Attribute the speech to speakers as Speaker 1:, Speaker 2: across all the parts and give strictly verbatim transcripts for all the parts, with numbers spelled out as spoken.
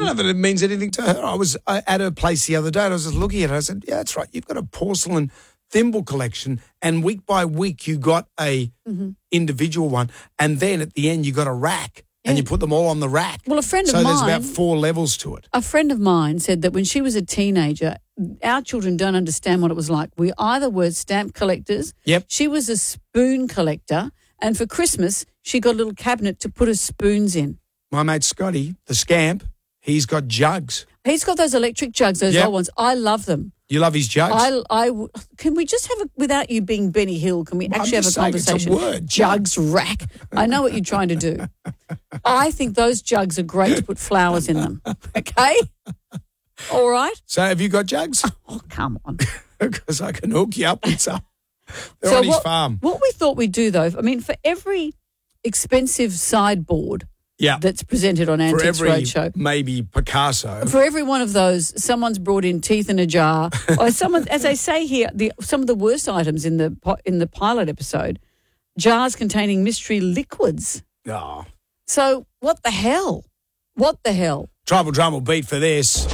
Speaker 1: know that it means anything to her. I was uh, at her place the other day and I was just looking at her. I said, yeah, that's right. You've got a porcelain thimble collection and week by week you got a mm-hmm. individual one and then at the end you got a rack yeah. and you put them all on the rack.
Speaker 2: Well, a friend of
Speaker 1: so
Speaker 2: mine...
Speaker 1: So there's about four levels to it.
Speaker 2: A friend of mine said that when she was a teenager, our children don't understand what it was like. We either were stamp collectors.
Speaker 1: Yep.
Speaker 2: She was a spoon collector. And for Christmas, she got a little cabinet to put her spoons in.
Speaker 1: My mate Scotty, the scamp, he's got jugs.
Speaker 2: He's got those electric jugs, those yep. old ones. I love them.
Speaker 1: You love his jugs?
Speaker 2: I, I, can we just have a, without you being Benny Hill, can we
Speaker 1: well,
Speaker 2: actually have a conversation?
Speaker 1: It's a word.
Speaker 2: Jugs rack. I know what you're trying to do. I think those jugs are great to put flowers in them. Okay? All right?
Speaker 1: So have you got jugs?
Speaker 2: Oh, come on.
Speaker 1: Because I can hook you up with some. They're
Speaker 2: so
Speaker 1: on his
Speaker 2: what,
Speaker 1: farm.
Speaker 2: What we thought we'd do, though, I mean, for every expensive sideboard
Speaker 1: yeah.
Speaker 2: that's presented on Antiques
Speaker 1: for every,
Speaker 2: Roadshow.
Speaker 1: Maybe Picasso.
Speaker 2: For every one of those, someone's brought in teeth in a jar. Or someone, as they say here, the, some of the worst items in the in the pilot episode, jars containing mystery liquids.
Speaker 1: Oh.
Speaker 2: So what the hell? What the hell?
Speaker 1: Tribal Drum will beat for this.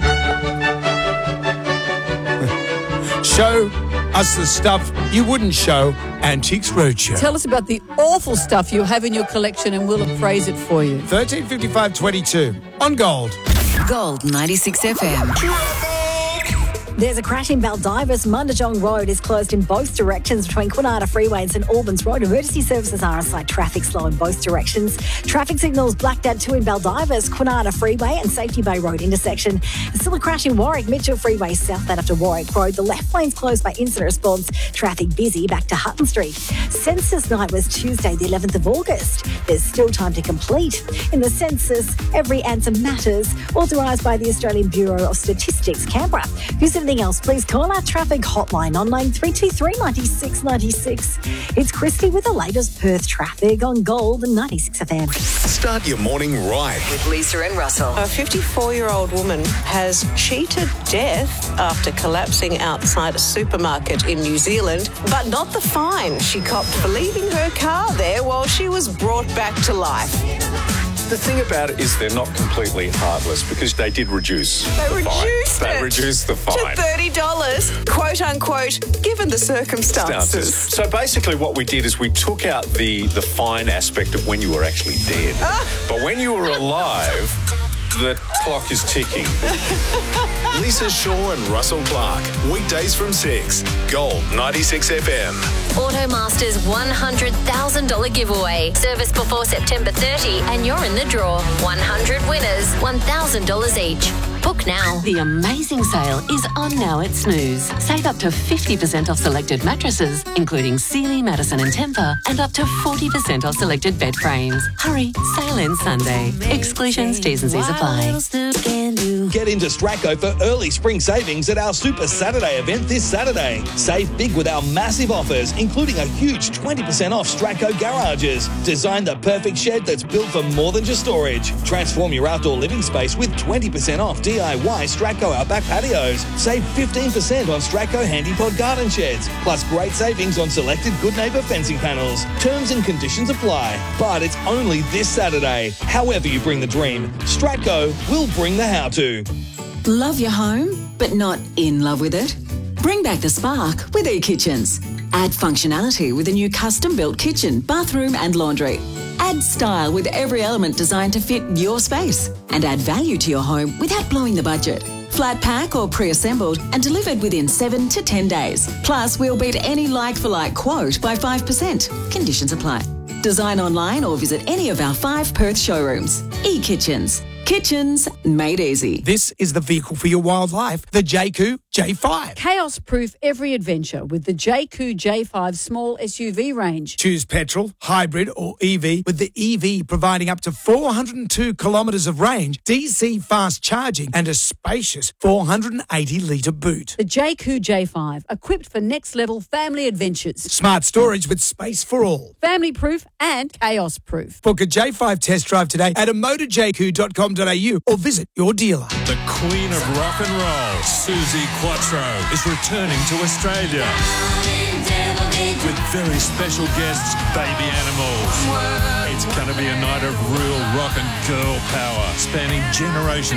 Speaker 1: Show us the stuff you wouldn't show Antiques Roadshow.
Speaker 2: Tell us about the awful stuff you have in your collection and we'll appraise it for you.
Speaker 1: thirteen fifty-five twenty-two on Gold.
Speaker 3: Gold ninety-six F M.
Speaker 4: There's a crash in Baldivis. Mundajong Road is closed in both directions between Kwinana Freeway and St Albans Road. Emergency services are on site. Traffic slow in both directions. Traffic signals blacked out too in Baldivis, Kwinana Freeway and Safety Bay Road intersection. There's still a crash in Warwick, Mitchell Freeway southbound after Warwick Road. The left lane's closed by incident response. Traffic busy back to Hutton Street. Census night was Tuesday, the eleventh of August. There's still time to complete. In the census, every answer matters. Authorised by the Australian Bureau of Statistics, Canberra. Who's anything else, please call our traffic hotline on nine three two three, nine six nine six. It's Christy with the latest Perth traffic on Gold ninety-six F M.
Speaker 5: Start your morning right
Speaker 3: with Lisa and Russell.
Speaker 6: A fifty-four-year-old woman has cheated death after collapsing outside a supermarket in New Zealand, but not the fine she copped for leaving her car there while she was brought back to life.
Speaker 5: The thing about it is they're not completely heartless because they did reduce
Speaker 6: They
Speaker 5: the
Speaker 6: reduced
Speaker 5: fine.
Speaker 6: it
Speaker 5: They reduced the fine.
Speaker 6: to thirty dollars, quote unquote, given the circumstances.
Speaker 5: So basically what we did is we took out the, the fine aspect of when you were actually dead.
Speaker 6: Ah.
Speaker 5: But when you were alive, the clock is ticking. Lisa Shaw and Russell Clark. Weekdays from six. Gold ninety-six F M.
Speaker 7: Automaster's one hundred thousand dollars giveaway. Service before September thirtieth and you're in the draw. one hundred winners, one thousand dollars each. Book now.
Speaker 8: The amazing sale is on now at Snooze. Save up to fifty percent off selected mattresses, including Sealy, Madison and Tempur, and up to forty percent off selected bed frames. Hurry, sale ends Sunday. Exclusions, T's and C's apply.
Speaker 9: Get into Stratco for early spring savings at our Super Saturday event this Saturday. Save big with our massive offers, including a huge twenty percent off Stratco garages. Design the perfect shed that's built for more than just storage. Transform your outdoor living space with twenty percent off D I Y Stratco Outback patios. Save fifteen percent on Stratco Handypod garden sheds. Plus great savings on selected Good Neighbour fencing panels. Terms and conditions apply. But it's only this Saturday. However you bring the dream, Stratco will bring the how-to.
Speaker 10: Love your home, but not in love with it? Bring back the spark with eKitchens. Add functionality with a new custom-built kitchen, bathroom and laundry. Add style with every element designed to fit your space. And add value to your home without blowing the budget. Flat pack or pre-assembled and delivered within seven to ten days. Plus, we'll beat any like-for-like quote by five percent. Conditions apply. Design online or visit any of our five Perth showrooms. eKitchens. Kitchens made easy.
Speaker 1: This is the vehicle for your wildlife, the Jayco J five.
Speaker 2: Chaos-proof every adventure with the Jayco J five small S U V range.
Speaker 1: Choose petrol, hybrid or E V, with the E V providing up to four hundred two kilometres of range, D C fast charging and a spacious four hundred eighty litre boot.
Speaker 2: The Jayco J five, equipped for next-level family adventures.
Speaker 1: Smart storage with space for all.
Speaker 2: Family-proof and chaos-proof.
Speaker 1: Book a J five test drive today at motor j q dot com dot a u or visit your dealer.
Speaker 11: The Queen of Rock and Roll, Susie Quattro, is returning to Australia with very special guests, Baby Animals. It's going to be a night of real rock and girl power, spanning generations.